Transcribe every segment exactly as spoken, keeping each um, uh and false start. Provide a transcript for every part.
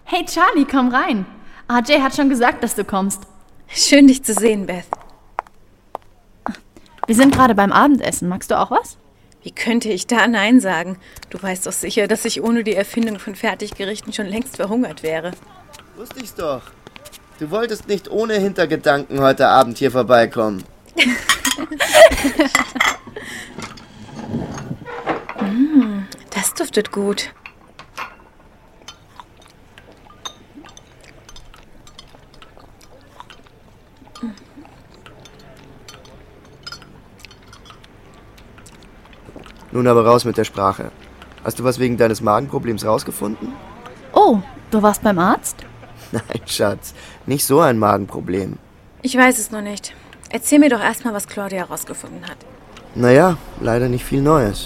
Hey Charlie, komm rein. R J hat schon gesagt, dass du kommst. Schön, dich zu sehen, Beth. Wir sind gerade beim Abendessen. Magst du auch was? Wie könnte ich da Nein sagen? Du weißt doch sicher, dass ich ohne die Erfindung von Fertiggerichten schon längst verhungert wäre. Wusste ich's doch. Du wolltest nicht ohne Hintergedanken heute Abend hier vorbeikommen. mm, das duftet gut. Nun aber raus mit der Sprache. Hast du was wegen deines Magenproblems rausgefunden? Oh, du warst beim Arzt? Nein, Schatz, nicht so ein Magenproblem. Ich weiß es noch nicht. Erzähl mir doch erstmal, was Claudia herausgefunden hat. Naja, leider nicht viel Neues.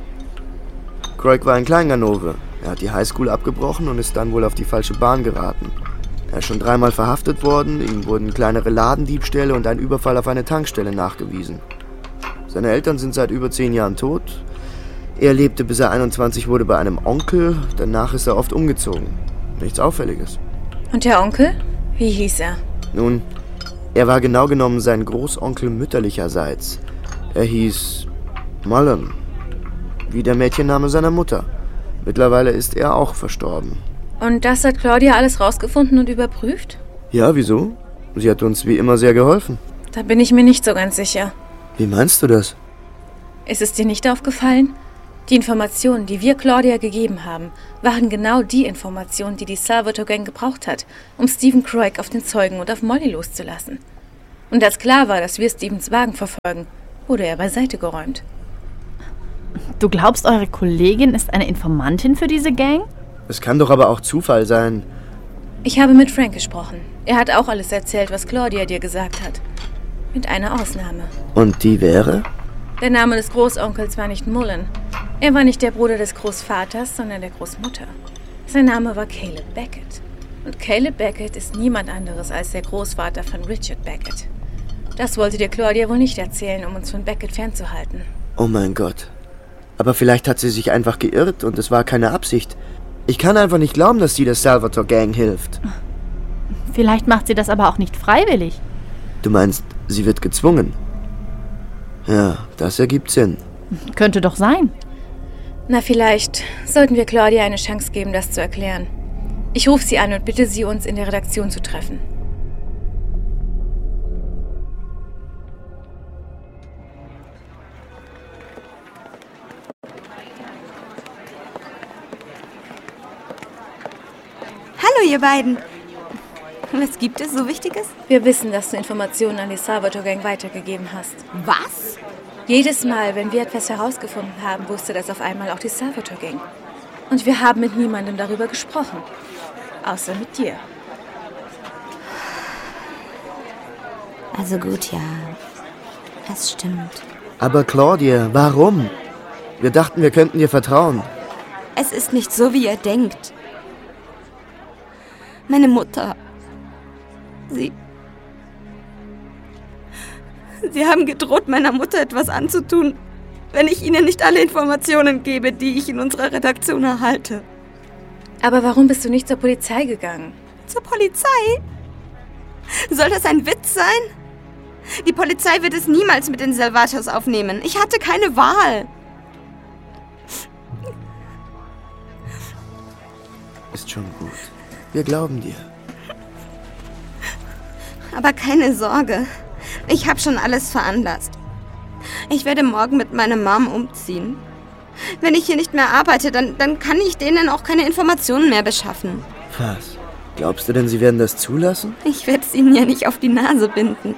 Croik war ein Kleinganove. Er hat die Highschool abgebrochen und ist dann wohl auf die falsche Bahn geraten. Er ist schon dreimal verhaftet worden, ihm wurden kleinere Ladendiebstähle und ein Überfall auf eine Tankstelle nachgewiesen. Seine Eltern sind seit über zehn Jahren tot. Er lebte, bis er einundzwanzig wurde, bei einem Onkel. Danach ist er oft umgezogen. Nichts Auffälliges. Und der Onkel? Wie hieß er? Nun, er war genau genommen sein Großonkel mütterlicherseits. Er hieß Mullen, wie der Mädchenname seiner Mutter. Mittlerweile ist er auch verstorben. Und das hat Claudia alles rausgefunden und überprüft? Ja, wieso? Sie hat uns wie immer sehr geholfen. Da bin ich mir nicht so ganz sicher. Wie meinst du das? Ist es dir nicht aufgefallen? Die Informationen, die wir Claudia gegeben haben, waren genau die Informationen, die die Salvatore Gang gebraucht hat, um Stephen Croik auf den Zeugen und auf Molly loszulassen. Und als klar war, dass wir Stephens Wagen verfolgen, wurde er beiseite geräumt. Du glaubst, eure Kollegin ist eine Informantin für diese Gang? Es kann doch aber auch Zufall sein. Ich habe mit Frank gesprochen. Er hat auch alles erzählt, was Claudia dir gesagt hat. Mit einer Ausnahme. Und die wäre? Der Name des Großonkels war nicht Mullen. Er war nicht der Bruder des Großvaters, sondern der Großmutter. Sein Name war Caleb Beckett. Und Caleb Beckett ist niemand anderes als der Großvater von Richard Beckett. Das wollte dir Claudia wohl nicht erzählen, um uns von Beckett fernzuhalten. Oh mein Gott. Aber vielleicht hat sie sich einfach geirrt und es war keine Absicht. Ich kann einfach nicht glauben, dass sie der Salvatore Gang hilft. Vielleicht macht sie das aber auch nicht freiwillig. Du meinst, sie wird gezwungen? Ja, das ergibt Sinn. Könnte doch sein. Na, vielleicht sollten wir Claudia eine Chance geben, das zu erklären. Ich rufe sie an und bitte sie, uns in der Redaktion zu treffen. Hallo, ihr beiden. Was gibt es so Wichtiges? Wir wissen, dass du Informationen an die Salvatore Gang weitergegeben hast. Was? Jedes Mal, wenn wir etwas herausgefunden haben, wusste das auf einmal auch die Salvatore Gang. Und wir haben mit niemandem darüber gesprochen. Außer mit dir. Also gut, ja. Das stimmt. Aber Claudia, warum? Wir dachten, wir könnten dir vertrauen. Es ist nicht so, wie ihr denkt. Meine Mutter. Sie... Sie haben gedroht, meiner Mutter etwas anzutun, wenn ich ihnen nicht alle Informationen gebe, die ich in unserer Redaktion erhalte. Aber warum bist du nicht zur Polizei gegangen? Zur Polizei? Soll das ein Witz sein? Die Polizei wird es niemals mit den Salvators aufnehmen. Ich hatte keine Wahl. Ist schon gut. Wir glauben dir. Aber keine Sorge. Ich habe schon alles veranlasst. Ich werde morgen mit meiner Mom umziehen. Wenn ich hier nicht mehr arbeite, dann, dann kann ich denen auch keine Informationen mehr beschaffen. Was? Glaubst du denn, sie werden das zulassen? Ich werde es ihnen ja nicht auf die Nase binden.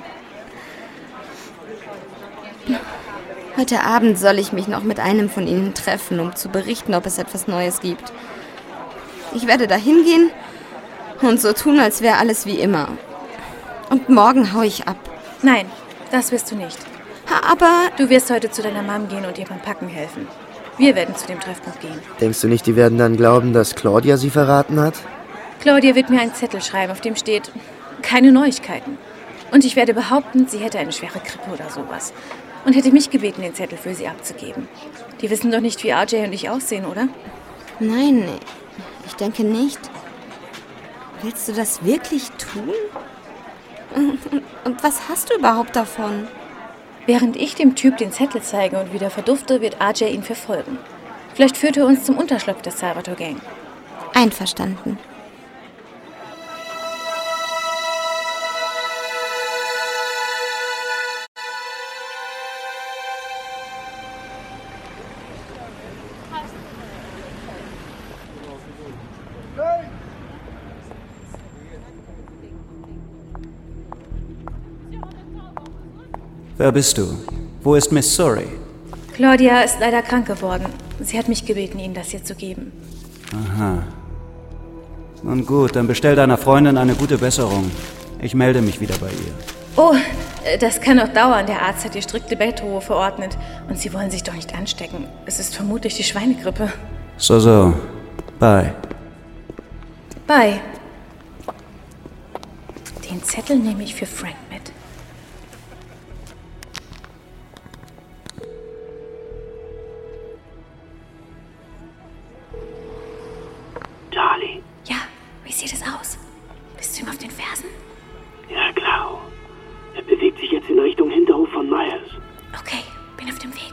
Heute Abend soll ich mich noch mit einem von ihnen treffen, um zu berichten, ob es etwas Neues gibt. Ich werde da hingehen und so tun, als wäre alles wie immer. Und morgen hau ich ab. Nein, das wirst du nicht. Aber... Du wirst heute zu deiner Mom gehen und ihr beim Packen helfen. Wir werden zu dem Treffpunkt gehen. Denkst du nicht, die werden dann glauben, dass Claudia sie verraten hat? Claudia wird mir einen Zettel schreiben, auf dem steht, keine Neuigkeiten. Und ich werde behaupten, sie hätte eine schwere Grippe oder sowas. Und hätte mich gebeten, den Zettel für sie abzugeben. Die wissen doch nicht, wie R J und ich aussehen, oder? Nein, ich denke nicht. Willst du das wirklich tun? Und was hast du überhaupt davon? Während ich dem Typ den Zettel zeige und wieder verdufte, wird R J ihn verfolgen. Vielleicht führt er uns zum Unterschlupf der Salvatore Gang. Einverstanden. Wer bist du? Wo ist Miss Surrey? Claudia ist leider krank geworden. Sie hat mich gebeten, Ihnen das hier zu geben. Aha. Nun gut, dann bestell deiner Freundin eine gute Besserung. Ich melde mich wieder bei ihr. Oh, das kann noch dauern. Der Arzt hat ihr strikte Bettruhe verordnet. Und Sie wollen sich doch nicht anstecken. Es ist vermutlich die Schweinegrippe. So, so. Bye. Bye. Den Zettel nehme ich für Frank mit. Charlie? Ja, wie sieht es aus? Bist du ihm auf den Fersen? Ja, klar. Er bewegt sich jetzt in Richtung Hinterhof von Myers. Okay, bin auf dem Weg.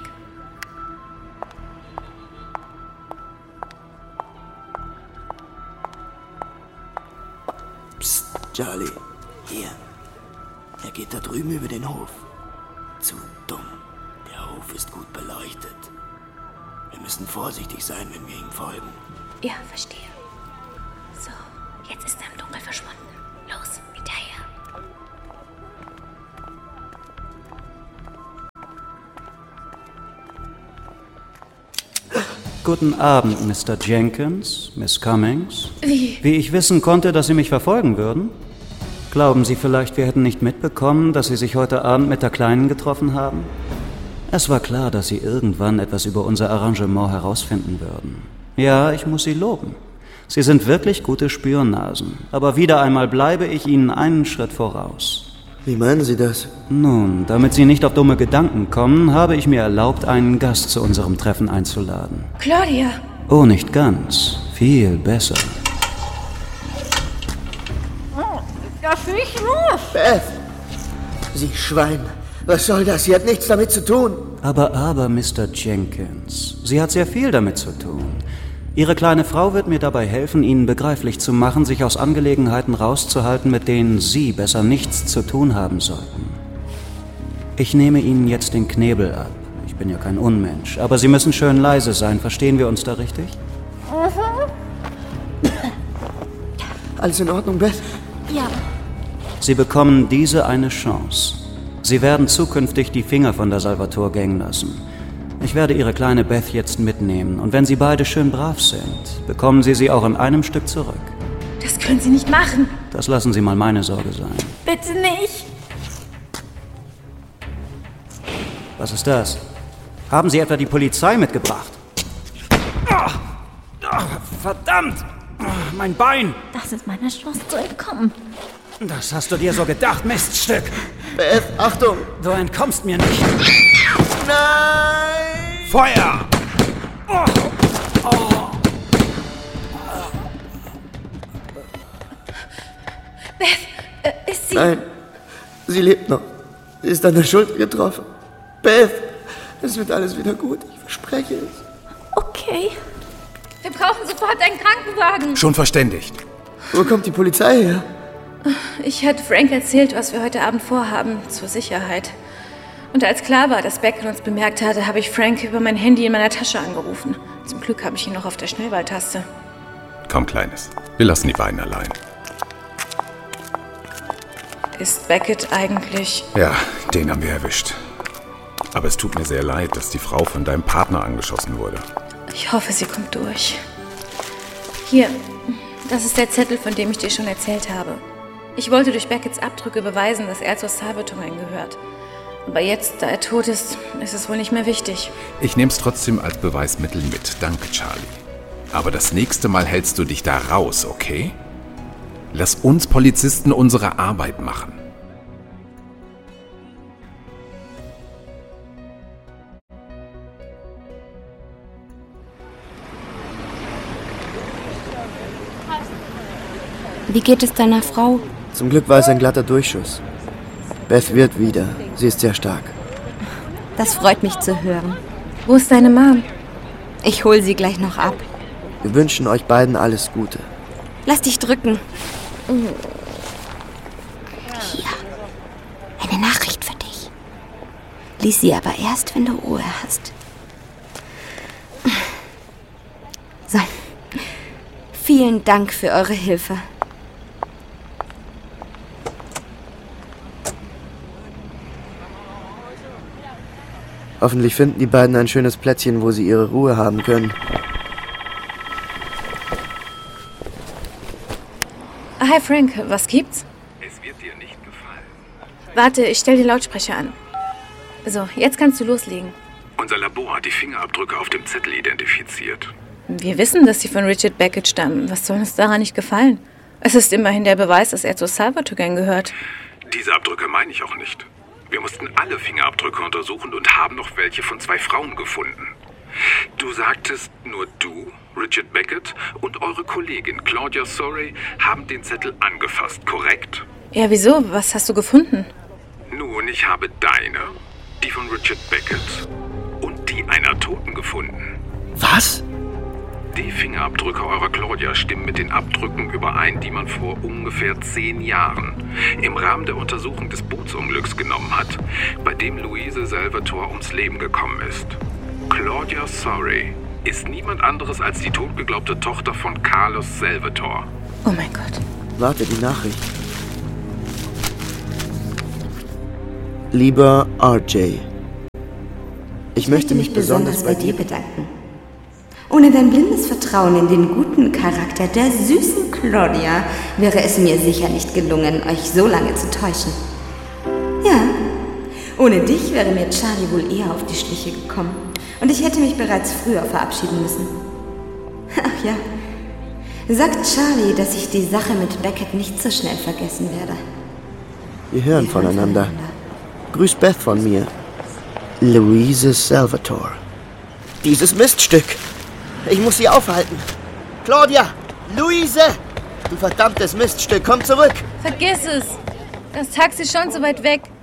Psst, Charlie. Hier. Er geht da drüben über den Hof. Zu dumm. Der Hof ist gut beleuchtet. Wir müssen vorsichtig sein, wenn wir ihm folgen. Ja, verstehe. So, jetzt ist er im Dunkel verschwunden. Los, hinterher. Guten Abend, Mister Jenkins, Miss Cummings. Wie? Wie ich wissen konnte, dass Sie mich verfolgen würden? Glauben Sie vielleicht, wir hätten nicht mitbekommen, dass Sie sich heute Abend mit der Kleinen getroffen haben? Es war klar, dass Sie irgendwann etwas über unser Arrangement herausfinden würden. Ja, ich muss Sie loben. Sie sind wirklich gute Spürnasen. Aber wieder einmal bleibe ich Ihnen einen Schritt voraus. Wie meinen Sie das? Nun, damit Sie nicht auf dumme Gedanken kommen, habe ich mir erlaubt, einen Gast zu unserem Treffen einzuladen. Claudia! Oh, nicht ganz. Viel besser. Das ich los! Beth! Sie Schwein! Was soll das? Sie hat nichts damit zu tun. Aber, aber, Mister Jenkins, sie hat sehr viel damit zu tun. Ihre kleine Frau wird mir dabei helfen, Ihnen begreiflich zu machen, sich aus Angelegenheiten rauszuhalten, mit denen Sie besser nichts zu tun haben sollten. Ich nehme Ihnen jetzt den Knebel ab. Ich bin ja kein Unmensch, aber Sie müssen schön leise sein. Verstehen wir uns da richtig? Alles in Ordnung, Beth? Ja. Sie bekommen diese eine Chance. Sie werden zukünftig die Finger von der Salvatore Gang lassen. Ich werde Ihre kleine Beth jetzt mitnehmen und wenn Sie beide schön brav sind, bekommen Sie sie auch in einem Stück zurück. Das können Sie nicht machen. Das lassen Sie mal meine Sorge sein. Bitte nicht. Was ist das? Haben Sie etwa die Polizei mitgebracht? Ach, ach, verdammt! Mein Bein! Das ist meine Chance zu entkommen. Das hast du dir so gedacht, Miststück! Beth, Achtung! Du entkommst mir nicht! Nein! Feuer! Oh. Oh. Beth, äh, ist sie... Nein, sie lebt noch. Sie ist an der Schulter getroffen. Beth, es wird alles wieder gut. Ich verspreche es. Okay. Wir brauchen sofort einen Krankenwagen. Schon verständigt. Wo kommt die Polizei her? Ich hatte Frank erzählt, was wir heute Abend vorhaben, zur Sicherheit. Und als klar war, dass Beckett uns bemerkt hatte, habe ich Frank über mein Handy in meiner Tasche angerufen. Zum Glück habe ich ihn noch auf der Schnellwahltaste. Komm, Kleines. Wir lassen die beiden allein. Ist Beckett eigentlich... Ja, den haben wir erwischt. Aber es tut mir sehr leid, dass die Frau von deinem Partner angeschossen wurde. Ich hoffe, sie kommt durch. Hier, das ist der Zettel, von dem ich dir schon erzählt habe. Ich wollte durch Becketts Abdrücke beweisen, dass er zur Salvatore Gang gehört. Aber jetzt, da er tot ist, ist es wohl nicht mehr wichtig. Ich nehme es trotzdem als Beweismittel mit. Danke, Charlie. Aber das nächste Mal hältst du dich da raus, okay? Lass uns Polizisten unsere Arbeit machen. Wie geht es deiner Frau? Zum Glück war es ein glatter Durchschuss. Beth wird wieder. Sie ist sehr stark. Das freut mich zu hören. Wo ist deine Mom? Ich hol sie gleich noch ab. Wir wünschen euch beiden alles Gute. Lass dich drücken. Hier, eine Nachricht für dich. Lies sie aber erst, wenn du Ruhe hast. So. Vielen Dank für eure Hilfe. Hoffentlich finden die beiden ein schönes Plätzchen, wo sie ihre Ruhe haben können. Hi Frank, was gibt's? Es wird dir nicht gefallen. Warte, ich stell den Lautsprecher an. So, jetzt kannst du loslegen. Unser Labor hat die Fingerabdrücke auf dem Zettel identifiziert. Wir wissen, dass sie von Richard Beckett stammen. Was soll uns daran nicht gefallen? Es ist immerhin der Beweis, dass er zur Salvatore Gang gehört. Diese Abdrücke meine ich auch nicht. Wir mussten alle Fingerabdrücke untersuchen und haben noch welche von zwei Frauen gefunden. Du sagtest, nur du, Richard Beckett und eure Kollegin Claudia Sorey haben den Zettel angefasst, korrekt? Ja, wieso? Was hast du gefunden? Nun, ich habe deine, die von Richard Beckett und die einer Toten gefunden. Was? Die Fingerabdrücke eurer Claudia stimmen mit den Abdrücken überein, die man vor ungefähr zehn Jahren im Rahmen der Untersuchung des Bootsunglücks genommen hat, bei dem Louise Salvatore ums Leben gekommen ist. Claudia Sorey ist niemand anderes als die totgeglaubte Tochter von Carlos Salvatore. Oh mein Gott. Warte, die Nachricht. Lieber R J, ich möchte mich besonders bei dir bedanken. Ohne dein blindes Vertrauen in den guten Charakter der süßen Claudia wäre es mir sicher nicht gelungen, euch so lange zu täuschen. Ja, ohne dich wäre mir Charlie wohl eher auf die Schliche gekommen und ich hätte mich bereits früher verabschieden müssen. Ach ja, sagt Charlie, dass ich die Sache mit Beckett nicht so schnell vergessen werde. Wir hören voneinander. Grüß Beth von mir. Louise Salvatore. Dieses Miststück! Ich muss sie aufhalten. Claudia! Luise! Du verdammtes Miststück, komm zurück! Vergiss es! Das Taxi ist schon so weit weg.